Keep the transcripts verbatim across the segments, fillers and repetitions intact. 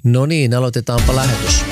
No niin, aloitetaanpa lähetys.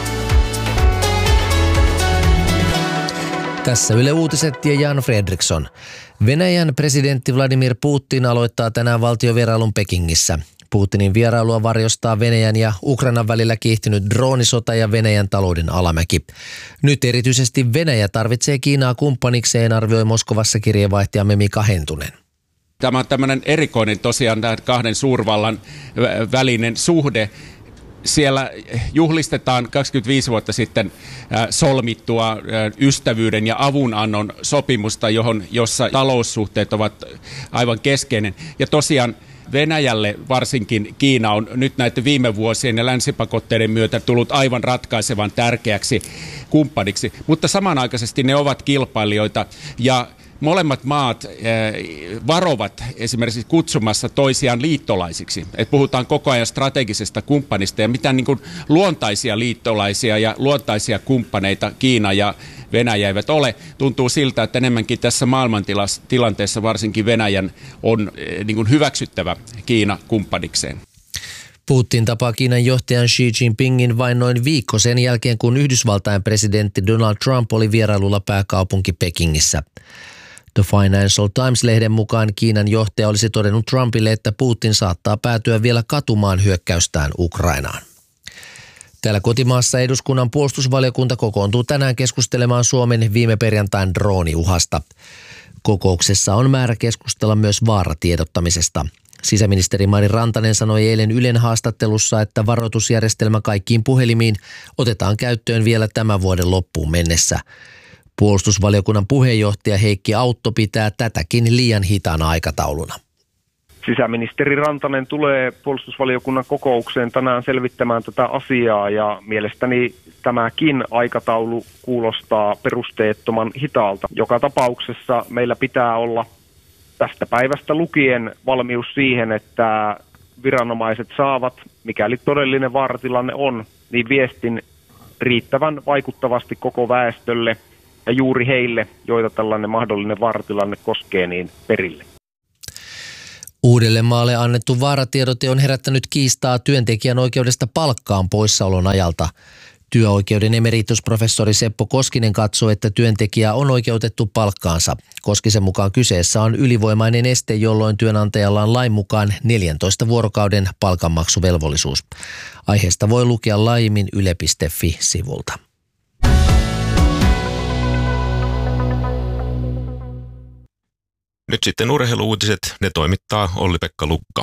Tässä Yle Uutiset ja Jan Fredriksson. Venäjän presidentti Vladimir Putin aloittaa tänään valtiovierailun Pekingissä. Putinin vierailua varjostaa Venäjän ja Ukrainan välillä kiihtynyt droonisota ja Venäjän talouden alamäki. Nyt erityisesti Venäjä tarvitsee Kiinaa kumppanikseen, arvioi Moskovassa kirjeenvaihtajamme Mika Hentunen. Tämä on tämmöinen erikoinen tosiaan kahden suurvallan välinen suhde. Siellä juhlistetaan kaksikymmentäviisi vuotta sitten solmittua ystävyyden ja avunannon sopimusta, johon, jossa taloussuhteet ovat aivan keskeinen. Ja tosiaan Venäjälle varsinkin Kiina on nyt näiden viime vuosien ja länsipakotteiden myötä tullut aivan ratkaisevan tärkeäksi kumppaniksi, mutta samanaikaisesti ne ovat kilpailijoita ja molemmat maat varovat esimerkiksi kutsumassa toisiaan liittolaisiksi. Et puhutaan koko ajan strategisesta kumppanista ja mitään niin kuin luontaisia liittolaisia ja luontaisia kumppaneita Kiina ja Venäjä eivät ole. Tuntuu siltä, että enemmänkin tässä maailmantilanteessa varsinkin Venäjän on niin kuin hyväksyttävä Kiina kumppanikseen. Putin tapaa Kiinan johtajan Xi Jinpingin vain noin viikko sen jälkeen, kun Yhdysvaltain presidentti Donald Trump oli vierailulla pääkaupunki Pekingissä. The Financial Times-lehden mukaan Kiinan johtaja olisi todennut Trumpille, että Putin saattaa päätyä vielä katumaan hyökkäystään Ukrainaan. Täällä kotimaassa eduskunnan puolustusvaliokunta kokoontuu tänään keskustelemaan Suomen viime perjantain drooniuhasta. Kokouksessa on määrä keskustella myös vaaratiedottamisesta. Sisäministeri Mari Rantanen sanoi eilen Ylen haastattelussa, että varoitusjärjestelmä kaikkiin puhelimiin otetaan käyttöön vielä tämän vuoden loppuun mennessä. Puolustusvaliokunnan puheenjohtaja Heikki Autto pitää tätäkin liian hitaana aikatauluna. Sisäministeri Rantanen tulee puolustusvaliokunnan kokoukseen tänään selvittämään tätä asiaa ja mielestäni tämäkin aikataulu kuulostaa perusteettoman hitaalta. Joka tapauksessa meillä pitää olla tästä päivästä lukien valmius siihen, että viranomaiset saavat, mikäli todellinen vaaratilanne on, niin viestin riittävän vaikuttavasti koko väestölle ja juuri heille, joita tällainen mahdollinen vaaratilanne koskee, niin perille. Uudellemaalle annettu vaaratiedote on herättänyt kiistaa työntekijän oikeudesta palkkaan poissaolon ajalta. Työoikeuden emeritusprofessori Seppo Koskinen katsoo, että työntekijä on oikeutettu palkkaansa. Koskisen mukaan kyseessä on ylivoimainen este, jolloin työnantajalla on lain mukaan neljäntoista vuorokauden palkanmaksuvelvollisuus. Aiheesta voi lukea laajemmin yle piste fi-sivulta. Nyt sitten urheiluuutiset, ne toimittaa Olli-Pekka Lukka.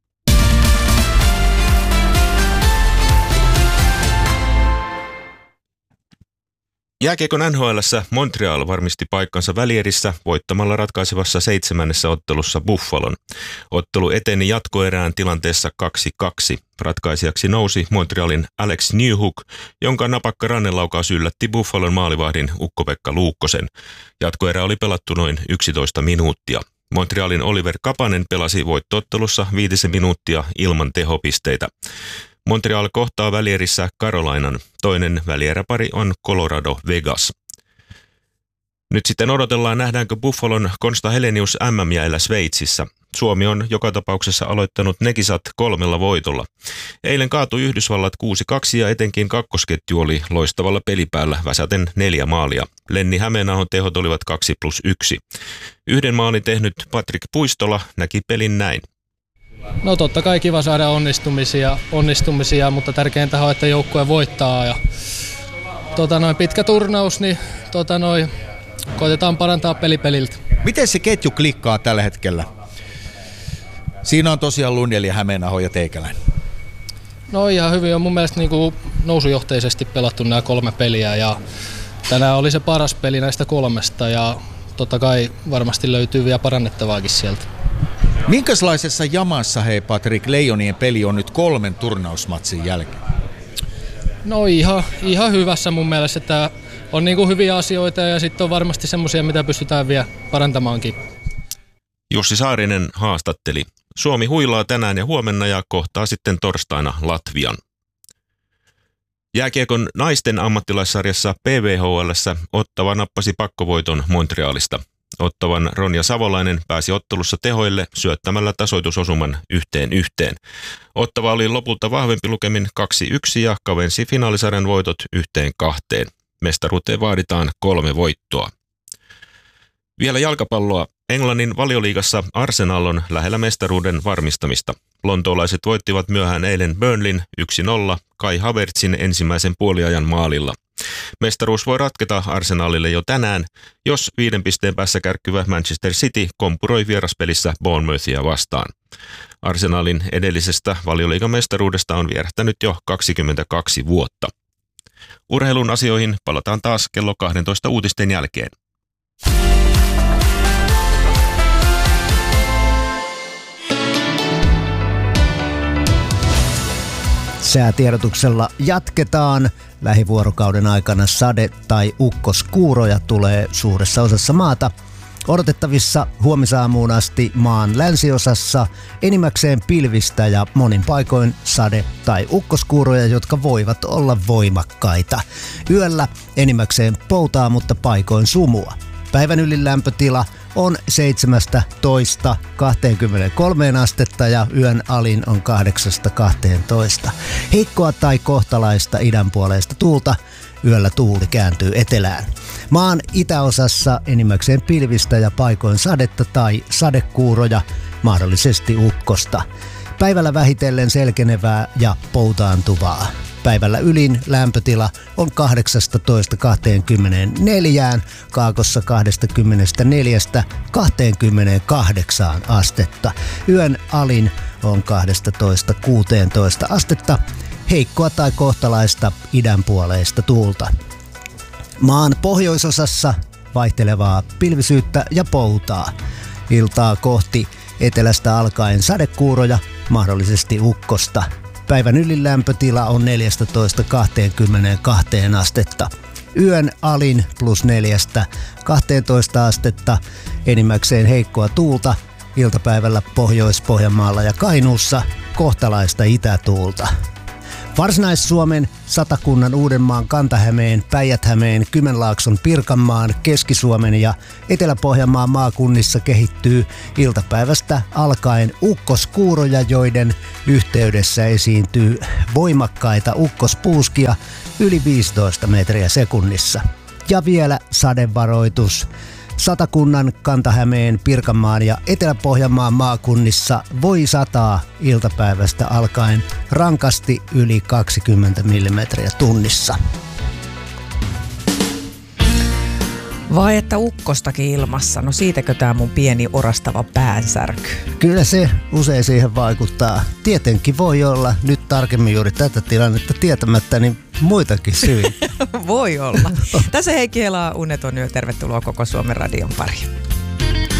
Jääkiekon N H L:ssä Montreal varmisti paikkansa välierissä voittamalla ratkaisevassa seitsemännessä ottelussa Buffalon. Ottelu eteni jatkoerään tilanteessa kaksi kaksi. Ratkaisijaksi nousi Montrealin Alex Newhook, jonka napakka rannelaukaus yllätti Buffalon maalivahdin Ukko-Pekka Luukkosen. Jatkoerä oli pelattu noin yksitoista minuuttia. Montrealin Oliver Kapanen pelasi voittoottelussa viitisen minuuttia ilman tehopisteitä. Montreal kohtaa välierissä Carolinan. Toinen välieräpari on Colorado Vegas. Nyt sitten odotellaan, nähdäänkö Buffalon Konsta Helenius M M-jäillä Sveitsissä. Suomi on joka tapauksessa aloittanut ne kisat kolmella voitolla. Eilen kaatui Yhdysvallat kuusi kaksi ja etenkin kakkosketju oli loistavalla pelipäällä väsäten neljä maalia. Lenni Hämeenahon tehot olivat kaksi plus yksi. Yhden maalin tehnyt Patrik Puistola näki pelin näin. No totta kai kiva saada onnistumisia, onnistumisia mutta tärkeintä on, että joukkue voittaa. Ja, tota noin, pitkä turnaus, niin tota noin, koitetaan parantaa peli peliltä. Miten se ketju klikkaa tällä hetkellä? Siinä on tosiaan Lundell ja Hämeenaho ja Teikäläinen. No ihan hyvin on mun mielestä niin kuin nousujohteisesti pelattu nämä kolme peliä ja tänään oli se paras peli näistä kolmesta ja totta kai varmasti löytyy vielä parannettavaakin sieltä. Minkälaisessa jamassa, hei Patrik, Leijonien peli on nyt kolmen turnausmatsin jälkeen? No ihan, ihan hyvässä mun mielestä, että on niin kuin hyviä asioita ja sitten on varmasti semmoisia, mitä pystytään vielä parantamaankin. Jussi Saarinen haastatteli. Suomi huilaa tänään ja huomenna ja kohtaa sitten torstaina Latvian. Jääkiekon naisten ammattilaissarjassa P V H L:ssä Ottava nappasi pakkovoiton Montrealista. Ottavan Ronja Savolainen pääsi ottelussa tehoille syöttämällä tasoitusosuman yhteen yhteen. Ottava oli lopulta vahvempi lukemin kaksi yksi ja kavensi finaalisarjan voitot yhteen kahteen. Mestaruuteen vaaditaan kolme voittoa. Vielä jalkapalloa. Englannin Valioliigassa Arsenal on lähellä mestaruuden varmistamista. Lontoolaiset voittivat myöhään eilen Burnleyn yksi nolla Kai Havertzin ensimmäisen puoliajan maalilla. Mestaruus voi ratketa Arsenalille jo tänään, jos viiden pisteen päässä kärkkyvä Manchester City kompuroi vieraspelissä Bournemouthia vastaan. Arsenalin edellisestä Valioliigan mestaruudesta on vierähtänyt jo kaksikymmentäkaksi vuotta. Urheilun asioihin palataan taas kello kaksitoista uutisten jälkeen. Säätiedotuksella jatketaan. Lähivuorokauden aikana sade- tai ukkoskuuroja tulee suuressa osassa maata. Odotettavissa huomisaamuun asti maan länsiosassa enimmäkseen pilvistä ja monin paikoin sade- tai ukkoskuuroja, jotka voivat olla voimakkaita. Yöllä enimmäkseen poutaa, mutta paikoin sumua. Päivän ylin lämpötila on seitsemästätoista kaksikymmentäkolme astetta ja yön alin on kahdeksasta kahteentoista. Heikkoa tai kohtalaista idänpuoleista tuulta. Yöllä tuuli kääntyy etelään. Maan itäosassa enimmäkseen pilvistä ja paikoin sadetta tai sadekuuroja, mahdollisesti ukkosta. Päivällä vähitellen selkenevää ja poutaantuvaa. Päivällä ylin lämpötila on kahdeksastatoista kaksikymmentäneljä, kaakossa kaksikymmentäneljä kaksikymmentäkahdeksan astetta. Yön alin on kaksitoista kuusitoista astetta, heikkoa tai kohtalaista idänpuoleista tuulta. Maan pohjoisosassa vaihtelevaa pilvisyyttä ja poutaa. Iltaa kohti etelästä alkaen sadekuuroja, mahdollisesti ukkosta. Päivän ylin lämpötila on neljästätoista kaksikymmentäkaksi astetta. Yön alin plus neljästä kahteentoista astetta, enimmäkseen heikkoa tuulta. Iltapäivällä Pohjois-Pohjanmaalla ja Kainuussa kohtalaista itätuulta. Varsinais-Suomen, Satakunnan, Uudenmaan, Kanta-Hämeen, Päijät-Hämeen, Kymenlaakson, Pirkanmaan, Keski-Suomen ja Etelä-Pohjanmaan maakunnissa kehittyy iltapäivästä alkaen ukkoskuuroja, joiden yhteydessä esiintyy voimakkaita ukkospuuskia yli viisitoista metriä sekunnissa. Ja vielä sadevaroitus. Satakunnan, Kanta-Hämeen, Pirkanmaan ja Etelä-Pohjanmaan maakunnissa voi sataa iltapäivästä alkaen rankasti yli kaksikymmentä millimetriä tunnissa. Vai että ukkostakin ilmassa? No siitäkö tää mun pieni orastava päänsärky? Kyllä se usein siihen vaikuttaa. Tietenkin voi olla nyt tarkemmin juuri tätä tilannetta tietämättä, niin muitakin syitä. Voi olla. Tässä Heikki Helaa, Uneton yö. Tervetuloa koko Suomen radion pariin.